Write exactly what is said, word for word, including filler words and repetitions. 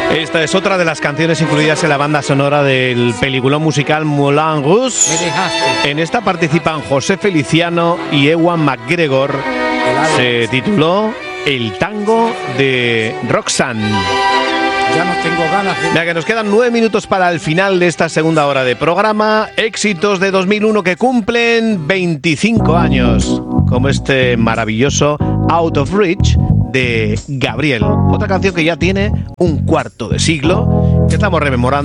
Esta es otra de las canciones incluidas en la banda sonora del peliculón musical Moulin Rouge. En esta participan José Feliciano y Ewan McGregor. Se tituló El tango de Roxanne. Ya no tengo ganas de... Mira que nos quedan nueve minutos para el final de esta segunda hora de programa. Éxitos de dos mil uno que cumplen veinticinco años, como este maravilloso Out of Reach de Gabriel. Otra canción que ya tiene un cuarto de siglo, que estamos rememorando.